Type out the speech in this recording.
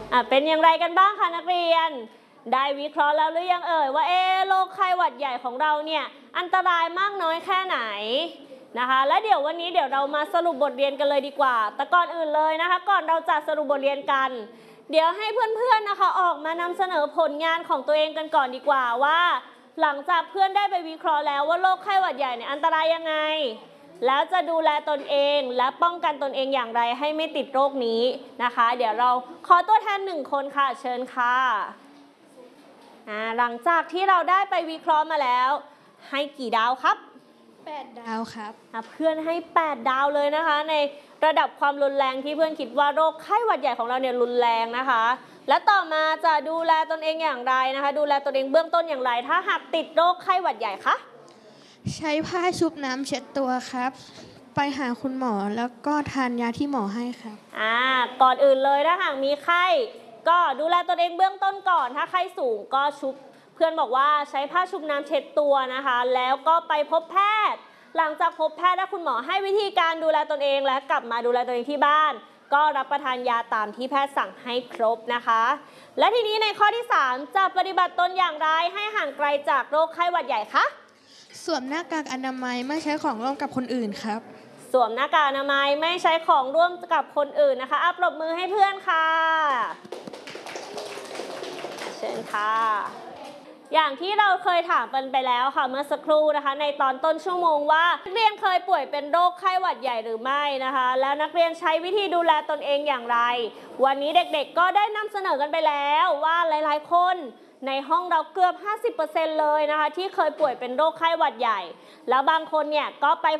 เป็นอย่างไรกันบ้างคะนักเรียนได้วิเคราะห์แล้วหรือยังเอ่ยว่าโรคไข้หวัดใหญ่ของเราเนี่ยอันตรายมากน้อยแค่ไหนนะคะและเดี๋ยววันนี้เรามาสรุปบทเรียนกันเลยดีกว่าแต่ก่อนอื่นเลยนะคะก่อนเราจะสรุปบทเรียนกันเดี๋ยวให้เพื่อนๆนะคะออกมานำเสนอผลงานของตัวเองกันก่อนดีกว่าว่าหลังจากเพื่อนได้ไปวิเคราะห์แล้วว่าโรคไข้หวัดใหญ่เนี่ยอันตรายยังไงแล้วจะดูแลตนเองและป้องกันตนเองอย่างไรให้ไม่ติดโรคนี้นะคะเดี๋ยวเราขอตัวแทน1 คนค่ะเชิญค่ะหลังจากที่เราได้ไปวิเคราะห์มาแล้วให้กี่ดาวครับ 8 ดาวครับเพื่อนให้8 ดาวเลยนะคะในระดับความรุนแรงที่เพื่อนคิดว่าโรคไข้หวัดใหญ่ของเราเนี่ยรุนแรงนะคะและต่อมาจะดูแลตนเองอย่างไรนะคะดูแลตนเองเบื้องต้นอย่างไรถ้าหากติดโรคไข้หวัดใหญ่คะใช้ผ้าชุบน้ำเช็ดตัวครับไปหาคุณหมอแล้วก็ทานยาที่หมอให้ครับก่อนอื่นเลยถ้าหากมีไข้ก็ดูแลตนเองเบื้องต้นก่อนถ้าไข้สูงก็ชุบเพื่อนบอกว่าใช้ผ้าชุบน้ำเช็ดตัวนะคะแล้วก็ไปพบแพทย์หลังจากพบแพทย์และคุณหมอให้วิธีการดูแลตนเองและกลับมาดูแลตนเองที่บ้านก็รับประทานยาตามที่แพทย์สั่งให้ครบนะคะและทีนี้ในข้อที่3จะปฏิบัติตนอย่างไรให้ห่างไกลจากโรคไข้หวัดใหญ่คะสวมหน้ากากอนามัยไม่ใช้ของร่วมกับคนอื่นครับสวมหน้ากากอนามัยไม่ใช้ของร่วมกับคนอื่นนะคะปรบมือให้เพื่อนค่ะเชิญค่ะอย่างที่เราเคยถามกันไปแล้วค่ะเมื่อสักครู่นะคะในตอนต้นชั่วโมงว่านักเรียนเคยป่วยเป็นโรคไข้หวัดใหญ่หรือไม่นะคะแล้วนักเรียนใช้วิธีดูแลตนเองอย่างไรวันนี้เด็กๆก็ได้นำเสนอกันไปแล้วว่าหลายๆคนในห้องเราเกือบ 50% เลยนะคะที่เคยป่วยเป็นโรคไข้หวัดใหญ่แล้วบางคนเนี่ยก็ไป